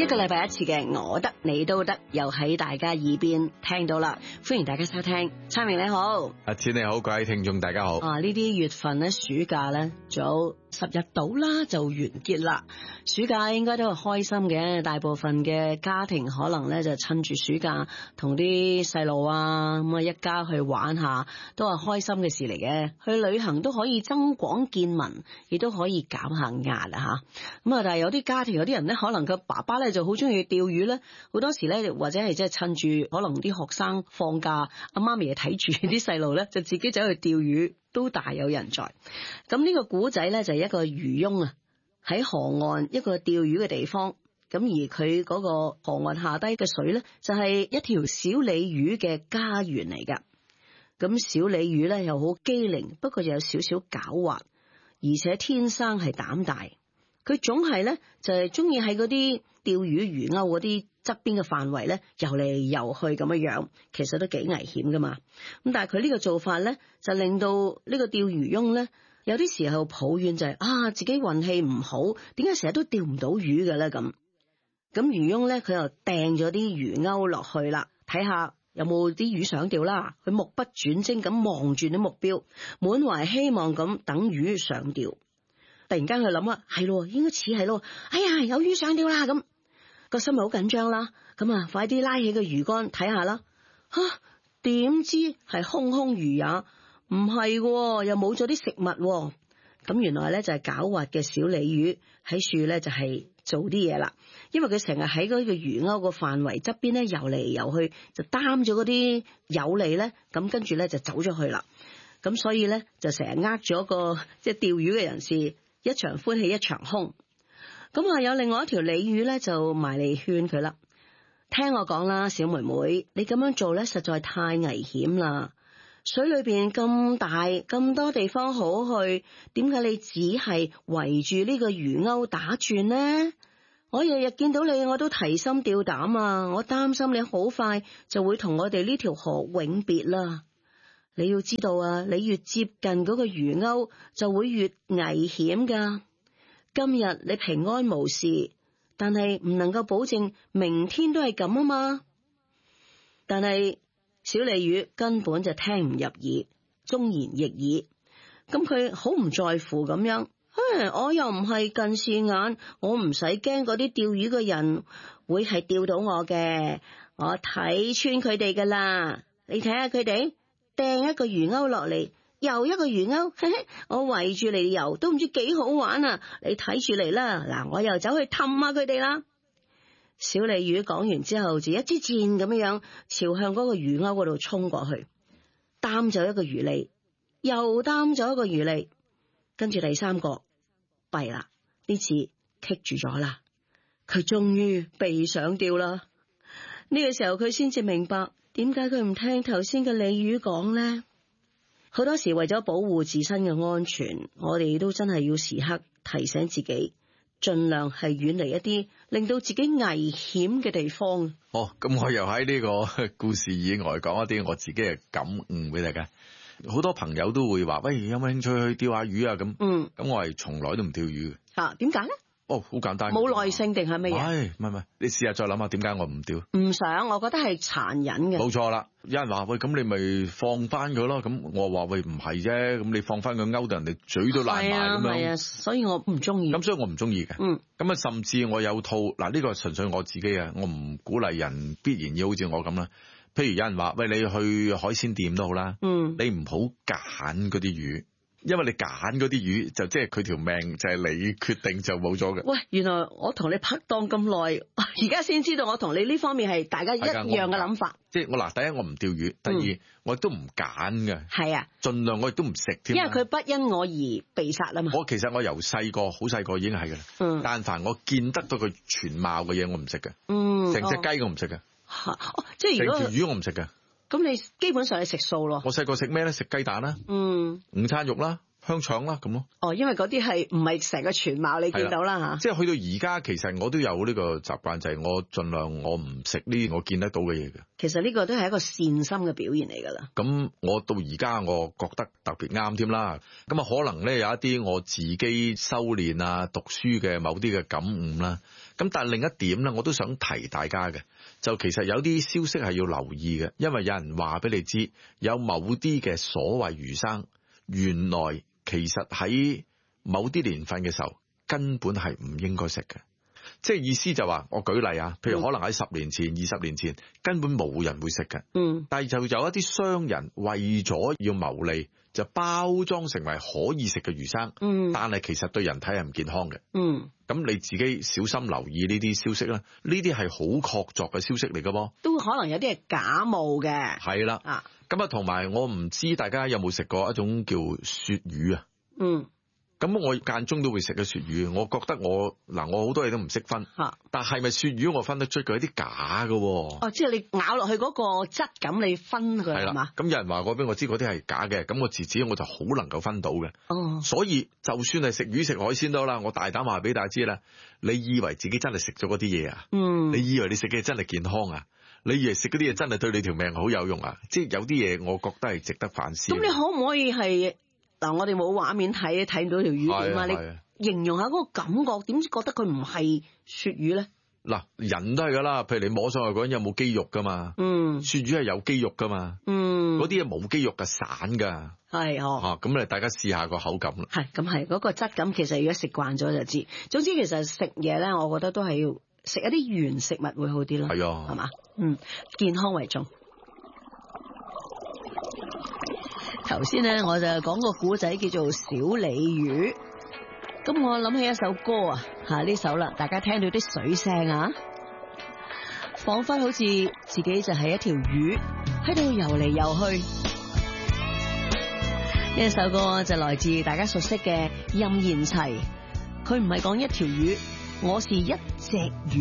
一個禮拜一次嘅我得你都得，又喺大家耳邊聽到啦，歡迎大家收聽。燦明你好， 阿千你好，各位聽眾大家好。 呢啲月份咧，暑假咧仲有10日到啦，就完結啦。暑假應該都係開心嘅，大部分嘅家庭可能咧就趁住暑假同啲細路啊咁啊一家去玩下，都係開心嘅事嚟嘅。去旅行都可以增廣見聞，亦都可以減下壓啦吓。咁啊，但係有啲家庭有啲人咧，可能個爸爸咧就好中意釣魚咧，好多時咧或者係即係趁住可能啲學生放假，阿媽咪又睇住啲細路咧，就自己走去釣魚，都大有人在。咁呢個古仔咧就係一個漁翁啊，喺河岸一個釣魚嘅地方，咁而佢嗰個河岸下低嘅水咧就係一條小鯉魚嘅家園嚟噶。咁小鯉魚咧又好機靈，不過又有少少狡猾，而且天生係膽大。佢總係咧就係中意喺嗰啲釣魚魚鈎嗰啲側邊嘅範圍咧游嚟游去咁樣，其實都幾危險噶嘛。咁但係佢呢個做法咧就令到呢個釣魚翁咧有啲時候抱怨就係自己運氣唔好，點解成日都釣唔到魚嘅咧咁。咁漁翁咧佢又掟咗啲魚鈎落去啦，睇下有冇啲魚想釣啦。佢目不轉睛咁望住啲目標，滿懷希望咁等魚上釣。突然間佢諗啊，係咯，應該似係咯，哎呀有魚上釣啦，咁個心咪好緊張啦。咁啊快啲拉起個魚竿睇下啦。點知係空空如也，唔係又冇咗啲食物。咁原來咧就係狡猾嘅小鯉魚喺樹咧就係做啲嘢啦。因為佢成日喺嗰個魚鈎個範圍側邊咧游嚟游去，就擔咗嗰啲友餌咧，咁跟住咧就走咗去啦。咁所以咧就成日呃咗個即係釣魚嘅人士。一場歡喜一場空。咁有另外一條鯉魚咧就埋嚟勸佢啦，聽我講啦，小妹妹，你咁樣做咧實在太危險啦，水裏邊咁大咁多地方好去，點解你只係圍住呢個魚鈎打轉呢？我日日見到你我都提心吊膽啊，我擔心你好快就會同我哋呢條河永別啦。你要知道啊，你越接近嗰個魚鈎就會越危險噶。今日你平安無事，但係唔能夠保證明天都係咁啊嘛。但係小鯉魚根本就聽唔入耳，忠言逆耳。咁佢好唔在乎咁樣，我又唔係近視眼，我唔使驚嗰啲釣魚嘅人會係釣到我嘅，我睇穿佢哋噶啦。你睇下佢哋掟一個魚鈎落嚟，又一個魚鈎，我圍住嚟游都唔知幾好玩啊！你睇住嚟啦，嗱，我又走去氹下佢哋啦。小鯉魚講完之後，就一支箭咁樣朝向嗰個魚鈎嗰度衝過去，擔咗一個魚餌，又擔咗一個魚餌，跟住第三個弊啦，呢次棘住咗啦，佢終於被上釣啦。呢個時候佢先至明白。點解佢唔聽頭先嘅鯉魚講呢？好多時為咗保護自身嘅安全，我哋都真係要時刻提醒自己，盡量係遠離一啲令到自己危險嘅地方。 咁我又喺呢個故事以外講一啲我自己嘅感悟俾大家。好多朋友都會話，喂，有冇興趣去釣下魚啊？咁，咁我係從來都唔釣魚嘅。點解咧？ 好簡單， 冇耐性定係乜嘢？ 唔係，你試下再諗下點解我唔釣？ 唔想，我覺得係殘忍嘅。 冇錯啦，有人話喂，咁你咪放翻佢咯。咁我話喂，唔係啫，咁你放翻佢勾到人哋嘴都爛埋咁樣。係啊， 所以我唔中意。 咁所以我唔中意嘅。咁甚至我有套嗱，呢個純粹我自己啊，我唔鼓勵人必然要好似我咁啦。譬如有人話喂，你去海鮮店都好啦，你唔好揀嗰啲魚。因為你揀嗰啲魚就即係佢條命就係你決定就冇咗嘅。 喂，原來我同你拍檔咁耐，而家先知道我同你呢方面係大家一樣嘅諗法。 即係我嗱，第一我唔釣魚，第二我亦都唔揀嘅。係啊，盡量我亦都唔食添。 因為佢不因我而被殺啊嘛。 我其實我由細個好細個已經係嘅啦。但凡我見得到佢全貌嘅嘢，我唔食嘅。成隻雞我唔食嘅。 即係如果成條魚我唔食嘅。 咁你基本上係食素咯。 我細個食咩咧？食雞蛋啦，午餐肉啦， 香腸啦咁咯。 哦，因為嗰啲係唔係成個全貌你見到啦嚇。 即係去到而家，其實我都有呢個習慣，就係我盡量我唔食呢啲我見得到嘅嘢嘅。 其實呢個都係一個善心嘅表現嚟㗎啦。 咁我到而家我覺得特別啱添啦。咁啊可能咧有一啲我自己修煉啊讀書嘅某啲嘅感悟啦。咁但係另一點咧，我都想提大家嘅，就其實有啲消息係要留意嘅，因為有人話俾你知，有某啲嘅所謂魚生，原來其實喺某啲年份嘅時候根本係唔應該食嘅。即係意思就話，我舉例啊，譬如可能喺10年前、20年前根本冇人會食嘅，但係就有一啲商人為咗要牟利，就包裝成為可以食嘅魚生，但係其實對人體係唔健康嘅。咁你自己小心留意呢啲消息啦，呢啲係好確鑿嘅消息嚟㗎噃，都可能有啲係假冒嘅。 係啦，咁啊同埋我唔知大家有冇食過一種叫鱈魚啊？咁我間中都會食嘅鱈魚，我覺得我好多嘢都唔識分，但係咪鱈魚我分得出佢有啲假嘅？哦，即係你咬落去嗰個質感，你分佢係嘛？咁有人話過俾我知嗰啲係假嘅，咁我自己我就好能夠分到嘅。所以就算係食魚食海鮮都好啦，我大膽話俾大家知啦，你以為自己真係食咗嗰啲嘢啊？你以為你食嘅嘢真係健康啊？你以為食嗰啲嘢真係對你條命好有用啊？即係有啲嘢，我覺得係值得反思。咁你可唔可以係？我哋冇畫面睇唔到條魚點啊？你形容下嗰個感覺，點覺得佢唔係鱈魚咧？人都係噶啦，譬如你摸上去嗰陣有冇肌肉噶嘛？鱈魚係有肌肉噶嘛？嗰啲嘢冇肌肉噶，散噶。咁你大家試下個口感啦。咁嗰個質感，其實如果食慣咗就知。總之其實食嘢咧，我覺得都係要食一啲原食物會好啲咯。係嘛？健康為重。頭先咧，我就講個古仔叫做小鯉魚。咁我諗起一首歌啊，呢首啦，大家聽到啲水聲啊，仿佛好似自己就係一條魚喺度游嚟游去。呢一首歌就來自大家熟悉嘅任賢齊，佢唔係講一條魚，我是一隻魚。